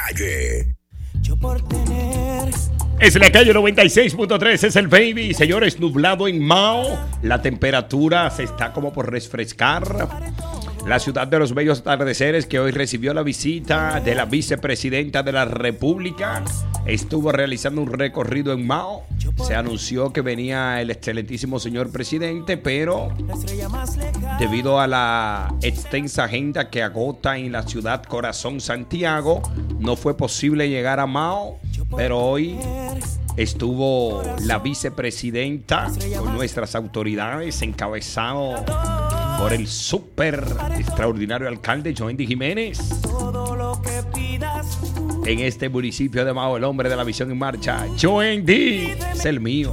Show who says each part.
Speaker 1: calle.
Speaker 2: Yo por tener...
Speaker 3: Es la calle 96.3, es el baby. Señores, nublado en Mao. La temperatura se está como por refrescar. La ciudad de los bellos atardeceres, que hoy recibió la visita de la vicepresidenta de la República, estuvo realizando un recorrido en Mao. Se anunció que venía el excelentísimo señor presidente, pero debido a la extensa agenda que agota en la ciudad corazón Santiago, no fue posible llegar a Mao. Pero hoy estuvo la vicepresidenta con nuestras autoridades, encabezado por el súper extraordinario alcalde Joendy Jiménez. En este municipio de Mao, el hombre de la visión en marcha, Joendy, es el mío.